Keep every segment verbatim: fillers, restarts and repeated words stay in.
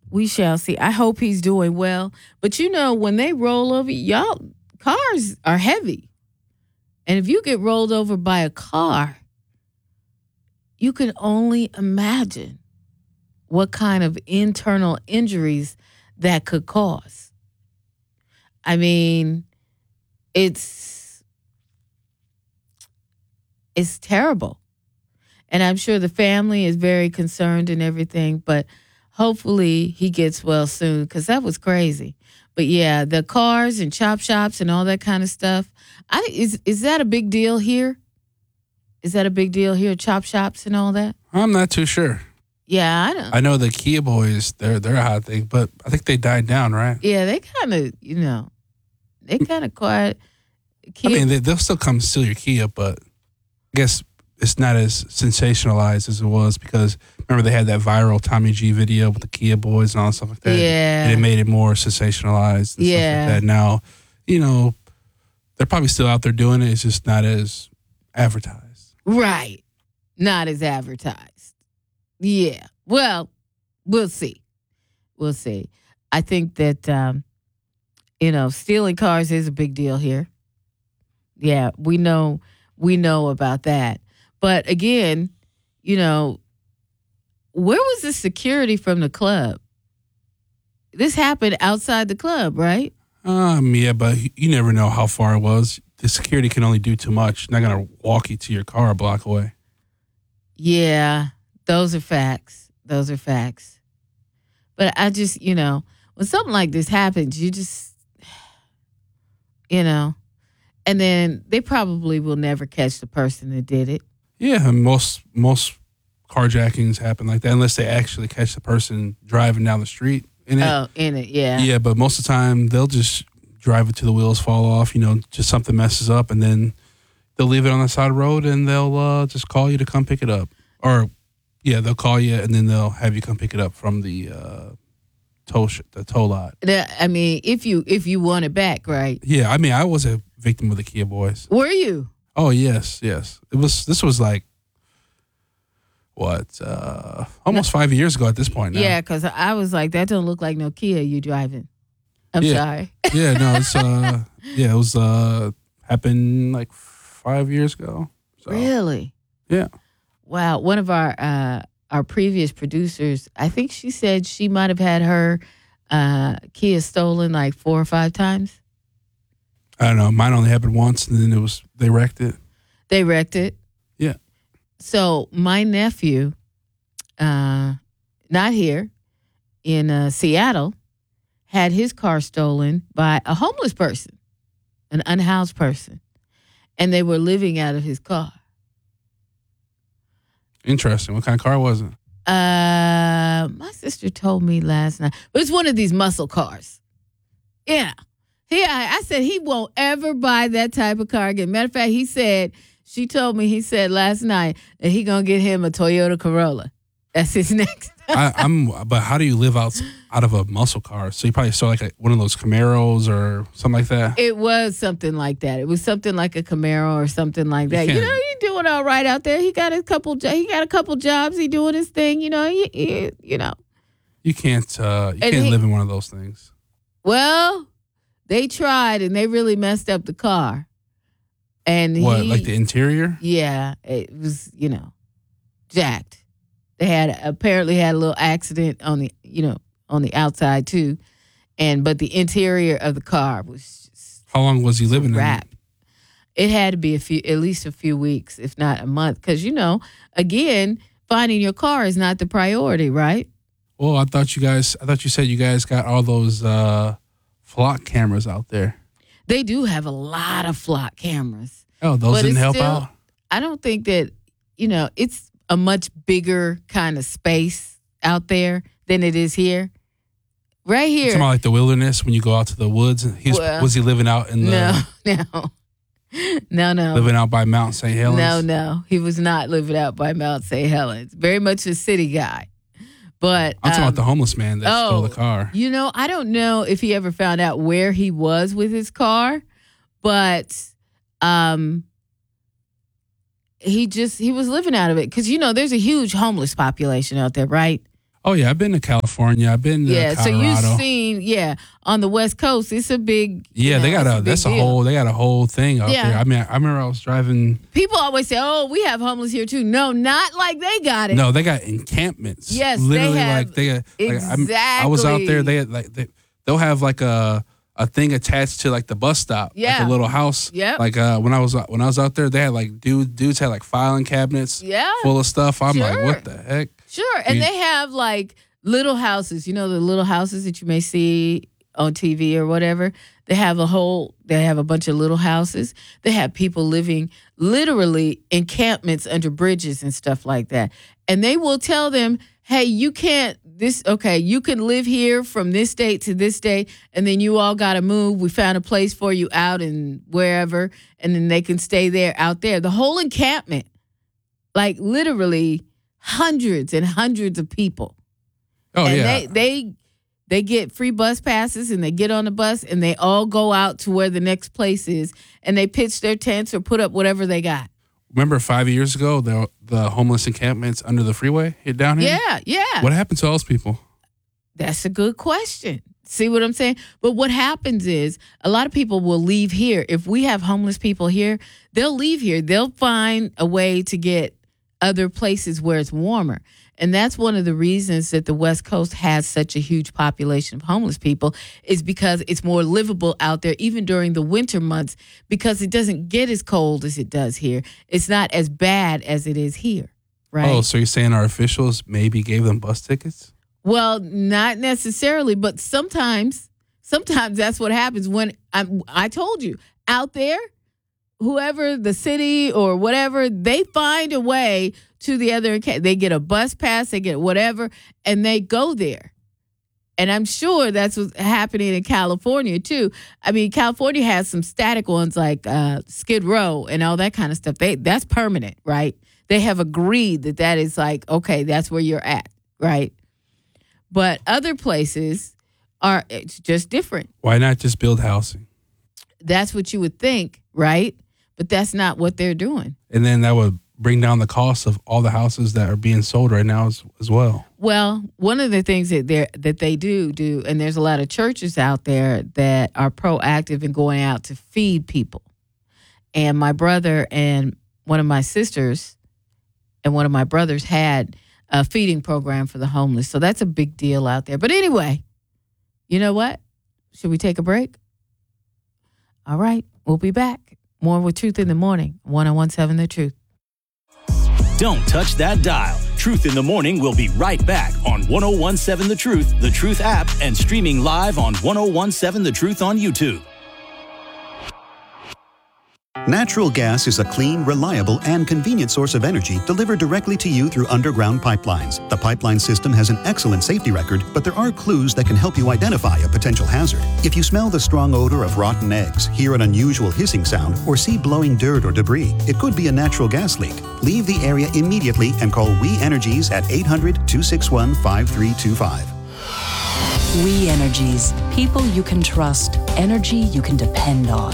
We shall see. I hope he's doing well. But you know, when they roll over, y'all, cars are heavy. And if you get rolled over by a car, you can only imagine what kind of internal injuries that could cause. I mean, it's it's terrible. And I'm sure the family is very concerned and everything, but hopefully he gets well soon because that was crazy. But yeah, the cars and chop shops and all that kind of stuff. I, is is that a big deal here? Is that a big deal here, chop shops and all that? I'm not too sure. Yeah, I don't. I know the Kia boys, they're they're a hot thing, but I think they died down, right? Yeah, they kind of, you know, they kind of quiet. Kia, I mean, they, they'll still come steal your Kia, but I guess it's not as sensationalized as it was because remember they had that viral Tommy G video with the Kia boys and all that stuff like that. Yeah, and it made it more sensationalized. And yeah, stuff like that. Now, you know, they're probably still out there doing it. It's just not as advertised. Right, not as advertised. Yeah. Well, we'll see. We'll see. I think that, um, you know, stealing cars is a big deal here. Yeah, we know we know about that. But again, you know, where was the security from the club? This happened outside the club, right? Um, yeah, but you never know how far it was. The security can only do too much. They're not going to walk you to your car a block away. Yeah. Those are facts. Those are facts. But I just, you know, when something like this happens, you just, you know, and then they probably will never catch the person that did it. Yeah, and most most carjackings happen like that unless they actually catch the person driving down the street in it. Oh, in it, yeah. Yeah, but most of the time they'll just drive it till the wheels fall off, you know, just something messes up, and then they'll leave it on the side of the road and they'll uh, just call you to come pick it up. Or yeah, they'll call you and then they'll have you come pick it up from the uh, tow sh- the tow lot. I mean, if you if you want it back, right? Yeah, I mean, I was a victim of the Kia boys. Were you? Oh yes, yes. It was. This was like what? Uh, almost five years ago at this point now. Yeah, because I was like, that don't look like no Kia you driving. I'm yeah. sorry. yeah, no, it's uh, yeah, it was uh, happened like five years ago. So. Really? Yeah. Wow, one of our uh, our previous producers, I think she said she might have had her uh, Kia stolen like four or five times. I don't know. Mine only happened once, and then it was they wrecked it. They wrecked it. Yeah. So my nephew, uh, not here, in uh, Seattle, had his car stolen by a homeless person, an unhoused person, and they were living out of his car. Interesting. What kind of car was it? Uh, my sister told me last night. But it's one of these muscle cars. Yeah. He, I, I said he won't ever buy that type of car again. Matter of fact, he said, she told me, he said last night that he going to get him a Toyota Corolla. That's his next. I, I'm, but how do you live out out of a muscle car? So you probably saw like a, one of those Camaros or something like that. It was something like that. It was something like a Camaro or something like that. You, you know, he's doing all right out there. He got a couple. He got a couple jobs. He doing his thing. You know, he, he you know. You can't. Uh, you and can't he, live in one of those things. Well, they tried and they really messed up the car. And what, he, like the interior? Yeah, it was, you know, jacked. They had apparently had a little accident on the, you know, on the outside too, and but the interior of the car was just. How long was he living in it? It had to be a few, at least a few weeks, if not a month, because you know, again, finding your car is not the priority, right? Well, I thought you guys, I thought you said you guys got all those uh, flock cameras out there. They do have a lot of flock cameras. Oh, those didn't help still, out? I don't think that, you know, it's a much bigger kind of space out there than it is here. Right here. You're talking about like the wilderness when you go out to the woods. He was, well, was he living out in the... No, no. No, no. Living out by Mount Saint Helens? No, no. He was not living out by Mount Saint Helens. Very much a city guy. But I'm talking um, about the homeless man that oh, stole the car. You know, I don't know if he ever found out where he was with his car, but um, he just, he was living out of it. Because, you know, there's a huge homeless population out there, right? Oh, yeah. I've been to California. I've been to Yeah, so Colorado. you've seen, yeah, on the West Coast, it's a big. Yeah, you they know, got it's a, big that's a deal. whole, they got a whole thing out Yeah. there. I mean, I remember I was driving. People always say, oh, we have homeless here too. No, not like they got it. No, they got encampments. Yes, they literally have- like they got. Like, I'm- I was out there. They had like they, they'll have like a a thing attached to like the bus stop. Yeah. Like a little house. Yep. Like uh, when I was when I was out there, they had like dude dudes had like filing cabinets. Yeah. Full of stuff. I'm like, Sure. what the heck? Sure. And Yeah. they have like little houses, you know, the little houses that you may see on T V or whatever. They have a whole, they have a bunch of little houses. They have people living literally encampments under bridges and stuff like that. And they will tell them, hey, you can't, this, okay, you can live here from this date to this date, and then you all got to move. We found a place for you out in wherever, and then they can stay there out there. The whole encampment, like literally hundreds and hundreds of people. Oh and yeah. they they they get free bus passes and they get on the bus and they all go out to where the next place is and they pitch their tents or put up whatever they got. Remember five years ago the the homeless encampments under the freeway here down here? Yeah, yeah. What happened to those people? That's a good question. See what I'm saying? But what happens is a lot of people will leave here. If we have homeless people here, they'll leave here. They'll find a way to get other places where it's warmer. And that's one of the reasons that the West Coast has such a huge population of homeless people is because it's more livable out there, even during the winter months, because it doesn't get as cold as it does here. It's not as bad as it is here, right? Oh, so you're saying our officials maybe gave them bus tickets? Well, not necessarily, but sometimes, sometimes that's what happens when I'm, I told you out there, whoever the city or whatever, they find a way to the other. They get a bus pass, they get whatever, and they go there. And I'm sure that's what's happening in California too. I mean, California has some static ones like uh, Skid Row and all that kind of stuff. They that's permanent, right? They have agreed that that is like, okay, that's where you're at, right? But other places are it's just different. Why not just build housing? That's what you would think, right? But that's not what they're doing. And then that would bring down the cost of all the houses that are being sold right now as, as well. Well, one of the things that they that they do do, and there's a lot of churches out there that are proactive in going out to feed people. And my brother and one of my sisters and one of my brothers had a feeding program for the homeless. So that's a big deal out there. But anyway, you know what? Should we take a break? All right, we'll be back. More with Truth in the Morning, one oh one seven The Truth. Don't touch that dial. Truth in the Morning will be right back on ten seventeen The Truth, The Truth app, and streaming live on ten seventeen The Truth on YouTube. Natural gas is a clean, reliable, and convenient source of energy delivered directly to you through underground pipelines. The pipeline system has an excellent safety record, but there are clues that can help you identify a potential hazard. If you smell the strong odor of rotten eggs, hear an unusual hissing sound, or see blowing dirt or debris, it could be a natural gas leak. Leave the area immediately and call We Energies at eight hundred, two six one, five three two five. We Energies. People you can trust. Energy you can depend on.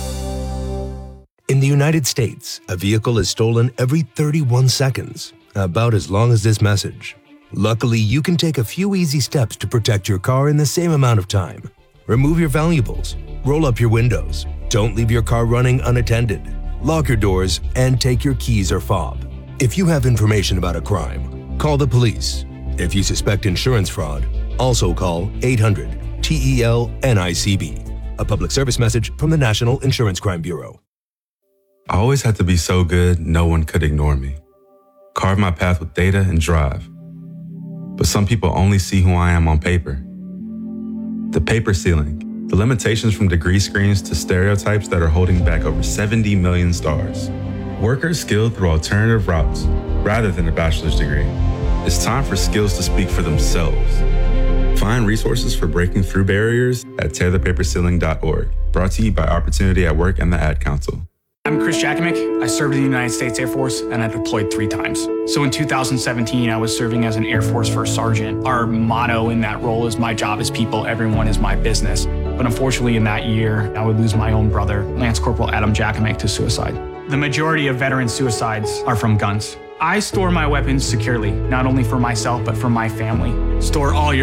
In the United States, a vehicle is stolen every thirty-one seconds, about as long as this message. Luckily, you can take a few easy steps to protect your car in the same amount of time. Remove your valuables, roll up your windows, don't leave your car running unattended, lock your doors, and take your keys or fob. If you have information about a crime, call the police. If you suspect insurance fraud, also call eight hundred T E L N I C B. A public service message from the National Insurance Crime Bureau. I always had to be so good, no one could ignore me. Carve my path with data and drive. But some people only see who I am on paper. The paper ceiling, the limitations from degree screens to stereotypes that are holding back over seventy million stars. Workers skilled through alternative routes, rather than a bachelor's degree. It's time for skills to speak for themselves. Find resources for breaking through barriers at tear the paper ceiling dot org. Brought to you by Opportunity at Work and the Ad Council. I'm Chris Jakimick. I served in the United States Air Force and I deployed three times. So in two thousand seventeen, I was serving as an Air Force First Sergeant. Our motto in that role is my job is people, everyone is my business. But unfortunately in that year, I would lose my own brother, Lance Corporal Adam Jakimick, to suicide. The majority of veteran suicides are from guns. I store my weapons securely, not only for myself, but for my family. Store all your